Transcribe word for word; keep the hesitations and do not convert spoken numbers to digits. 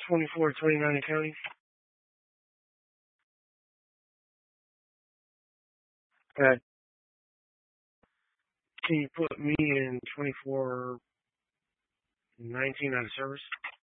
twenty-four twenty-nine in county. Uh, can you put me in twenty-four nineteen out of service?